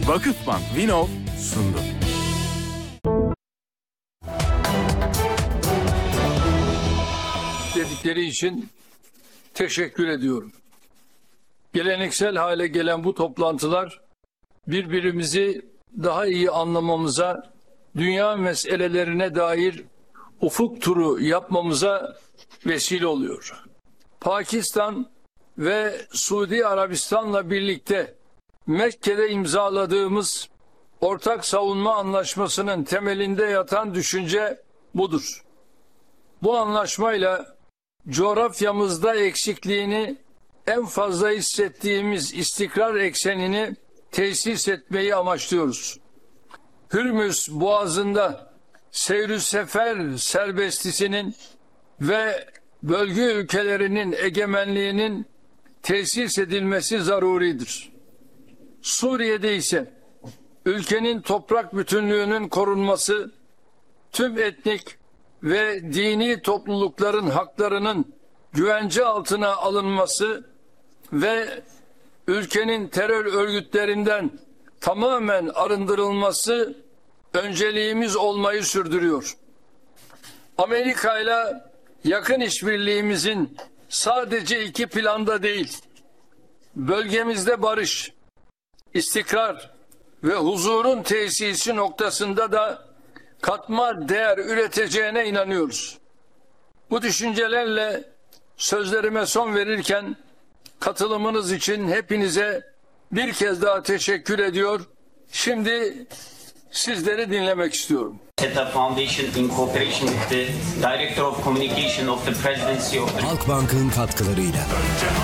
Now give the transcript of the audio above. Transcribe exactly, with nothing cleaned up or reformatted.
Vakıfbank Vinov sundu. Dedikleri için teşekkür ediyorum. Geleneksel hale gelen bu toplantılar birbirimizi daha iyi anlamamıza, dünya meselelerine dair ufuk turu yapmamıza vesile oluyor. Pakistan ve Suudi Arabistan'la birlikte Mekke'de imzaladığımız ortak savunma anlaşmasının temelinde yatan düşünce budur. Bu anlaşmayla coğrafyamızda eksikliğini en fazla hissettiğimiz istikrar eksenini tesis etmeyi amaçlıyoruz. Hürmüz Boğazı'nda seyr-ü sefer serbestisinin ve bölge ülkelerinin egemenliğinin tesis edilmesi zaruridir. Suriye'de ise ülkenin toprak bütünlüğünün korunması, tüm etnik ve dini toplulukların haklarının güvence altına alınması ve ülkenin terör örgütlerinden tamamen arındırılması önceliğimiz olmayı sürdürüyor. Amerika ile yakın işbirliğimizin sadece iki planda değil, bölgemizde barış, istikrar ve huzurun tesisi noktasında da katma değer üreteceğine inanıyoruz. Bu düşüncelerle sözlerime son verirken katılımınız için hepinize bir kez daha teşekkür ediyor. Şimdi sizleri dinlemek istiyorum. Set up foundation in cooperation with the Director of Communication of the Presidency of the Halkbank'ın katkılarıyla